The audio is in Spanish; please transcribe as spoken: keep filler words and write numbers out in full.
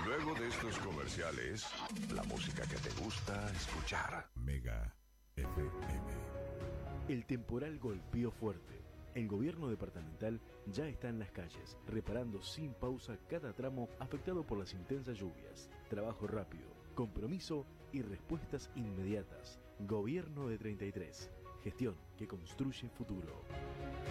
Luego de estos comerciales, la música que te gusta escuchar. Mega F M. El temporal golpeó fuerte. El gobierno departamental ya está en las calles, reparando sin pausa cada tramo afectado por las intensas lluvias. Trabajo rápido, compromiso y respuestas inmediatas. Gobierno de treinta y tres. Gestión que construye futuro.